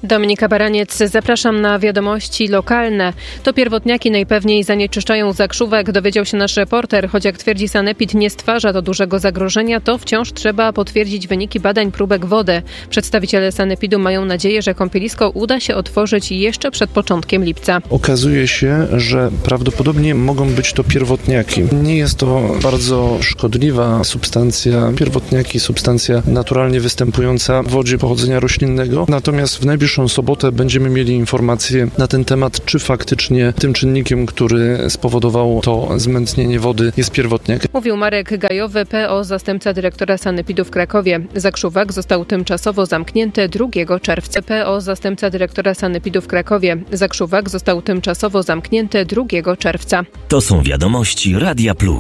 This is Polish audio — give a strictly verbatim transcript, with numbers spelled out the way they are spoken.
Dominika Baraniec, zapraszam na wiadomości lokalne. To pierwotniaki najpewniej zanieczyszczają Zakrzówek, dowiedział się nasz reporter. Choć jak twierdzi sanepid, nie stwarza to dużego zagrożenia, to wciąż trzeba potwierdzić wyniki badań próbek wody. Przedstawiciele sanepidu mają nadzieję, że kąpielisko uda się otworzyć jeszcze przed początkiem lipca. Okazuje się, że prawdopodobnie mogą być to pierwotniaki. Nie jest to bardzo szkodliwa substancja. Pierwotniaki, substancja naturalnie występująca w wodzie pochodzenia roślinnego. Natomiast w najbliższą sobotę będziemy mieli informacje na ten temat, czy faktycznie tym czynnikiem, który spowodował to zmętnienie wody, jest pierwotniak. Mówił Marek Gajowy, P O, zastępca dyrektora sanepidu w Krakowie. Zakrzówek został tymczasowo zamknięty drugiego czerwca. P O, zastępca dyrektora sanepidu w Krakowie. Zakrzówek został tymczasowo zamknięty drugiego czerwca. To są wiadomości Radia Plus.